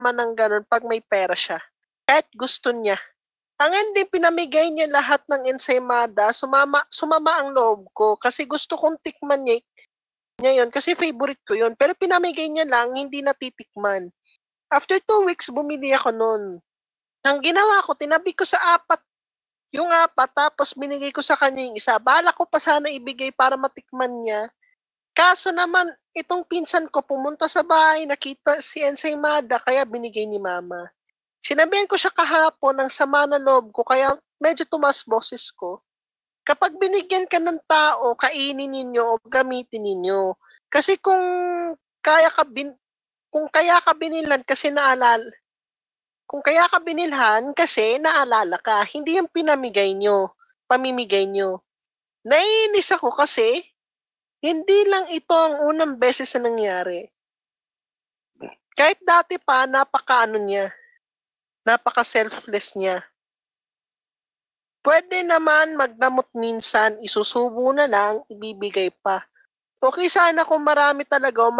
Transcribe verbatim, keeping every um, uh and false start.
ng gano'n 'pag may pera siya, kahit gusto niya. Ang hindi pinamigay niya lahat ng ensaymada, sumama sumama ang loob ko kasi gusto kong tikman niya niya 'yun kasi favorite ko 'yun, pero pinamigay niya lang hindi natitikman. After two weeks bumili ako nun. Ang ginawa ko tinabi ko sa apat yung apat tapos binigay ko sa kanya yung isa. Balak ko pa sana ibigay para matikman niya. Kaso naman itong pinsan ko pumunta sa bahay, nakita si ensaymada kaya binigay ni mama. Sinabihan ko siya kahapon ng sama ng loob ko kaya medyo tumaas boses ko. Kapag binigyan ka ng tao, kainin ninyo o gamitin ninyo. Kasi kung kaya ka bin kung kaya ka binilhan kasi naalala kung kaya ka binilhan kasi naalala ka, hindi yung pinamigay niyo, pamimigay niyo. Naiinis ako kasi hindi lang ito ang unang beses na nangyari. Kahit dati pa napakaano niya, napaka-selfless niya. Puwede naman magdamot minsan, isusubo na lang, ibibigay pa. Okey sana kung marami talaga o